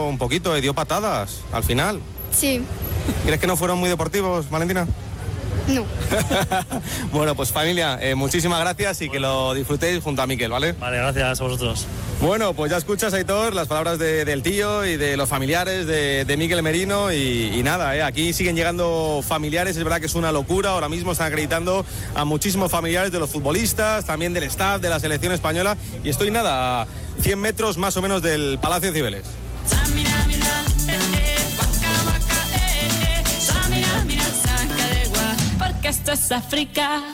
un poquito, dio patadas al final. Sí. ¿Crees que no fueron muy deportivos, Valentina? No. Bueno, pues familia, muchísimas gracias y que lo disfrutéis junto a Miquel, ¿vale? Vale, gracias a vosotros. Bueno, pues ya escuchas, Aitor, las palabras del tío y de los familiares de Miquel Merino y nada, aquí siguen llegando familiares, es verdad que es una locura, ahora mismo están acreditando a muchísimos familiares de los futbolistas, también del staff, de la selección española y estoy a 100 metros más o menos del Palacio de Cibeles. Esto es África.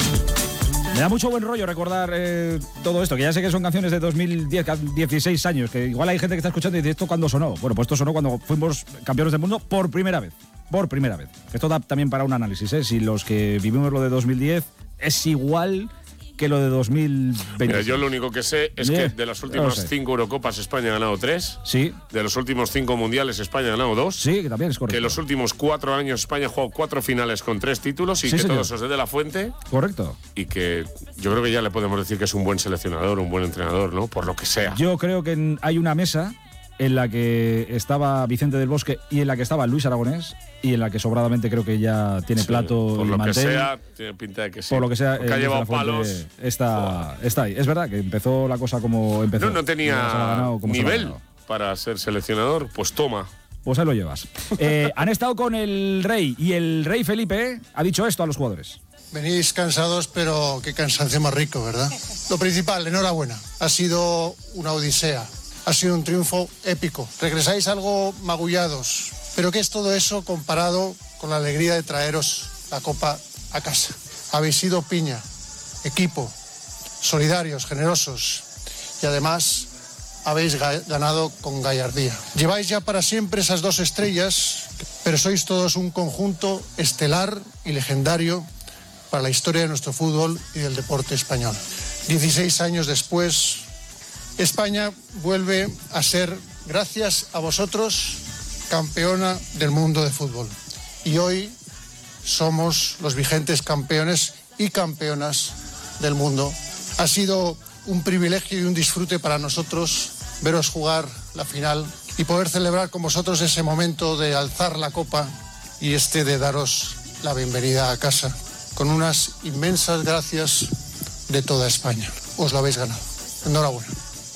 Me da mucho buen rollo recordar todo esto, que ya sé que son canciones de 2010, 16 años, que igual hay gente que está escuchando y dice, ¿esto cuándo sonó? Bueno, pues esto sonó cuando fuimos campeones del mundo por primera vez. Por primera vez. Esto da también para un análisis, ¿eh? Si los que vivimos lo de 2010 es igual que lo de 2020. Mira, yo lo único que sé es que de las últimas 5 Eurocopas España ha ganado 3. Sí. De los últimos 5 Mundiales España ha ganado 2. Sí, que también es correcto. Que los últimos 4 años España ha jugado 4 finales con 3 títulos y sí, que señor. todos os de la Fuente. Correcto. Y que yo creo que ya le podemos decir que es un buen seleccionador, un buen entrenador, ¿no? Por lo que sea. Yo creo que hay una mesa en la que estaba Vicente del Bosque y en la que estaba Luis Aragonés y en la que sobradamente creo que ya tiene plato por y lo mantel. que sea, tiene pinta de que sí. Por lo que sea, porque ha llevado palos. Está ahí. Es verdad que empezó la cosa como empezó. No tenía nivel para ser seleccionador, pues toma. Pues ahí lo llevas. Han estado con el rey y el rey Felipe ha dicho esto a los jugadores. Venís cansados, pero qué cansancio más rico, ¿verdad? Lo principal, enhorabuena. Ha sido una odisea. Ha sido un triunfo épico. Regresáis algo magullados. Pero ¿qué es todo eso comparado con la alegría de traeros la copa a casa? Habéis sido piña, equipo, solidarios, generosos y además habéis ganado con gallardía. Lleváis ya para siempre esas 2 estrellas, pero sois todos un conjunto estelar y legendario para la historia de nuestro fútbol y del deporte español. 16 años después, España vuelve a ser, gracias a vosotros, campeona del mundo de fútbol. Y hoy somos los vigentes campeones y campeonas del mundo. Ha sido un privilegio y un disfrute para nosotros veros jugar la final y poder celebrar con vosotros ese momento de alzar la copa y de daros la bienvenida a casa, con unas inmensas gracias de toda España. Os lo habéis ganado. Enhorabuena.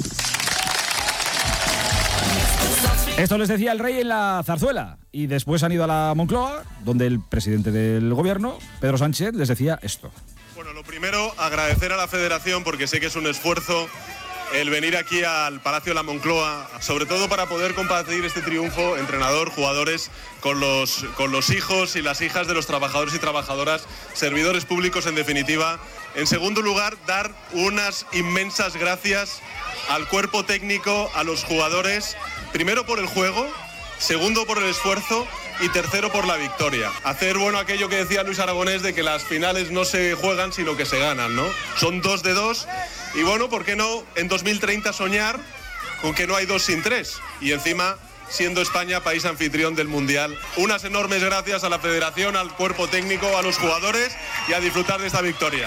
Esto les decía el rey en la zarzuela y después han ido a la Moncloa, donde el presidente del gobierno, Pedro Sánchez, les decía esto. Bueno, lo primero, agradecer a la Federación porque sé que es un esfuerzo el venir aquí al Palacio de la Moncloa, sobre todo para poder compartir este triunfo, entrenador, jugadores, con los hijos y las hijas de los trabajadores y trabajadoras, servidores públicos en definitiva. En segundo lugar, dar unas inmensas gracias al cuerpo técnico, a los jugadores, primero por el juego, segundo por el esfuerzo y tercero por la victoria. Hacer aquello que decía Luis Aragonés de que las finales no se juegan sino que se ganan, ¿no? Son 2 de 2 y ¿por qué no en 2030 soñar con que no hay 2 sin 3? Y encima, siendo España país anfitrión del Mundial. Unas enormes gracias a la Federación, al cuerpo técnico, a los jugadores y a disfrutar de esta victoria.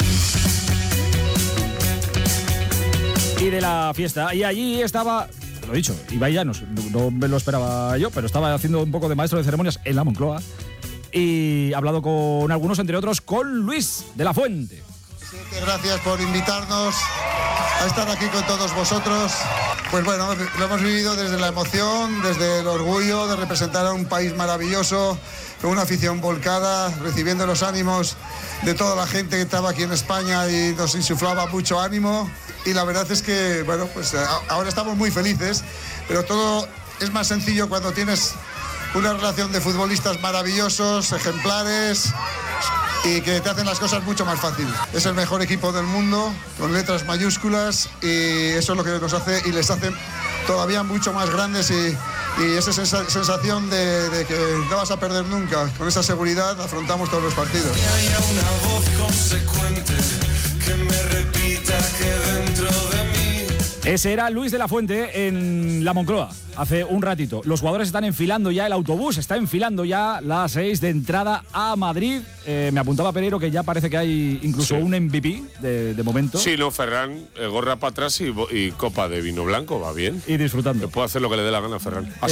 Y de la fiesta. Y allí estaba, lo he dicho, Ibai Llanos, no me lo esperaba yo, pero estaba haciendo un poco de maestro de ceremonias en la Moncloa y ha hablado con algunos, entre otros con Luis de la Fuente. Gracias por invitarnos a estar aquí con todos vosotros. Pues bueno, lo hemos vivido desde la emoción, desde el orgullo de representar a un país maravilloso, con una afición volcada, recibiendo los ánimos de toda la gente que estaba aquí en España y nos insuflaba mucho ánimo. Y la verdad es que, pues ahora estamos muy felices, pero todo es más sencillo cuando tienes una relación de futbolistas maravillosos, ejemplares, y que te hacen las cosas mucho más fácil. Es el mejor equipo del mundo, con letras mayúsculas, y eso es lo que nos hace y les hace todavía mucho más grandes y esa sensación de que no vas a perder nunca. Con esa seguridad afrontamos todos los partidos. Que haya una voz consecuente que me repita que dentro de mí. Ese era Luis de la Fuente en la Moncloa hace un ratito. Los jugadores están enfilando ya el autobús, está enfilando ya la 6 de entrada a Madrid. Me apuntaba Pereiro que ya parece que hay incluso un MVP de momento. Sí, no, Ferran, gorra para atrás y copa de vino blanco, va bien. Y disfrutando. Que puede hacer lo que le dé la gana a Ferran.